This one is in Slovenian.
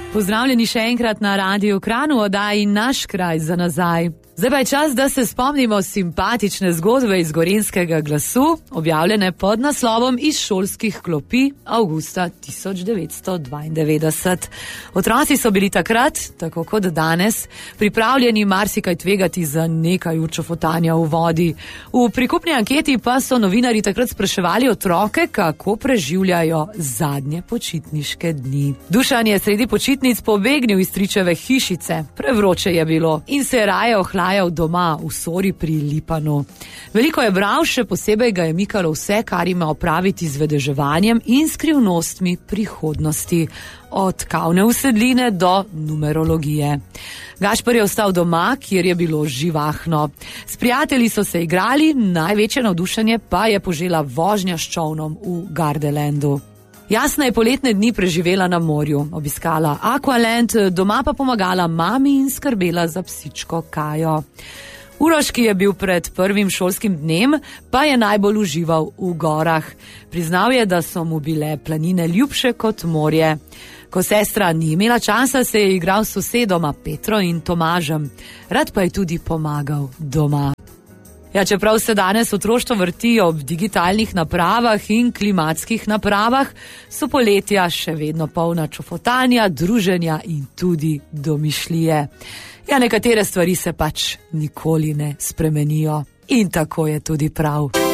Pozdravljeni še enkrat na Radiu Kranj v oddaji Naš kraj za nazaj. Zdaj pa je čas, da se spomnimo simpatične zgodbe iz Gorenjskega glasu, objavljene pod naslovom Iz šolskih klopi avgusta 1992. Otroci so bili takrat, tako kot danes, pripravljeni marsikaj tvegati za nekaj učofotanja v vodi. V prikupni anketi pa so novinarji takrat spraševali otroke, kako preživljajo zadnje počitniške dni. Dušan je sredi počitnic pobegnil iz stričeve hišice, prevroče je bilo in se je raje ohlajal doma v Sori pri Lipanu. Veliko je bral, še posebej ga je mikalo vse, kar ima opraviti z vedeževanjem in skrivnostmi prihodnosti, od kavne usedline do numerologije. Gašper je ostal doma, kjer je bilo živahno. S prijatelji so se igrali, največje navdušenje pa je požela vožnja s čolnom v Gardelandu. Jasna je poletne dni preživela na morju, obiskala Aqualand, doma pa pomagala mami in skrbela za psičko Kajo. Uroš, ki je bil pred prvim šolskim dnem, pa je najbolj užival v gorah. Priznal je, da so mu bile planine ljubše kot morje. Ko sestra ni imela časa, se je igral s sosedoma Petro in Tomažem. Rad pa je tudi pomagal doma. Ja, čeprav se danes otroštvo vrti ob digitalnih napravah in klimatskih napravah, so poletja še vedno polna čofotanja, druženja in tudi domišljije. Ja, nekatere stvari se pač nikoli ne spremenijo in tako je tudi prav.